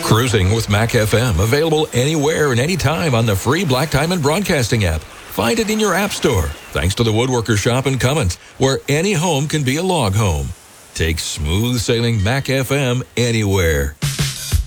Cruising with Mac FM, available anywhere and anytime on the free Black Diamond Broadcasting app. Find it in your app store, thanks to the Woodworker Shop in Cummins, where any home can be a log home. Take smooth sailing Mac FM anywhere.